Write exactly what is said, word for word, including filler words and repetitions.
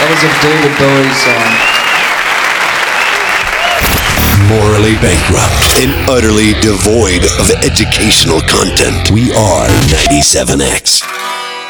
That was a David Bowie song. Morally bankrupt and utterly devoid of educational content. We are ninety-seven X.